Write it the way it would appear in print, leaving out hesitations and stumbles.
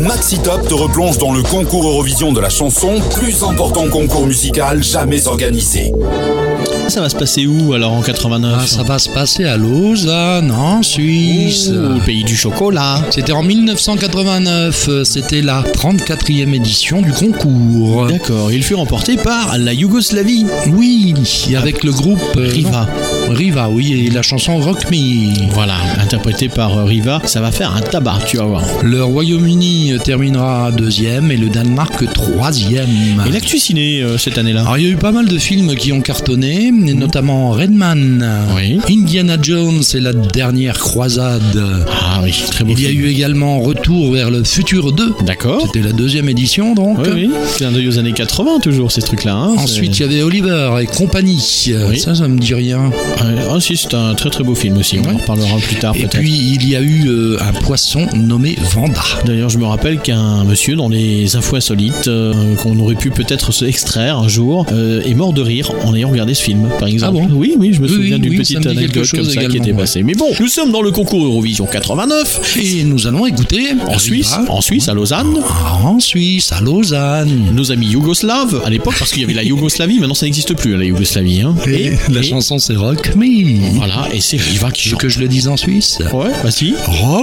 Maxi Top te replonge dans le concours Eurovision de la chanson, plus important concours musical jamais organisé. Ça va se passer où alors en 89 ? Ça va se passer à Lausanne, en Suisse. Au pays du chocolat. C'était en 1989, c'était la 34e édition du concours. D'accord, il fut remporté par la Yougoslavie. Oui, avec le groupe Riva. Riva, oui, et la chanson Rock Me. Voilà, interprété par Riva, ça va faire un tabac, tu vas voir. Le Royaume-Uni terminera 2e et le Danemark 3e. Et l'actu ciné cette année-là ? Alors, il y a eu pas mal de films qui ont cartonné, notamment Redman, oui. Indiana Jones et la dernière croisade. Ah oui, très beau. Il y a eu également Retour vers le futur 2. D'accord. C'était la 2e édition donc. Oui. C'est un deuil aux années 80 toujours ces trucs-là. Hein, ensuite il y avait Oliver et compagnie. Oui. Ça me dit rien. Ah si, c'est un très très beau film aussi. On en reparlera plus tard et peut-être. Et puis il y a eu un poisson nommé Vanda. D'ailleurs je me rappelle qu'un monsieur dans les infos insolites qu'on aurait pu peut-être se extraire un jour est mort de rire en ayant regardé ce film par exemple. Ah bon ? Oui, je me souviens d'une petite anecdote comme ça également, qui était passée. Mais bon, nous sommes dans le concours Eurovision 89 et nous allons écouter en Suisse, à Lausanne. En Suisse, à Lausanne. Nos amis yougoslaves à l'époque, parce qu'il y avait la Yougoslavie, maintenant ça n'existe plus la Yougoslavie. Hein. Et la chanson c'est Rock Me. Voilà, et c'est Riva qui chante. Que je le dise en Suisse ? Ouais, vas-y. Rock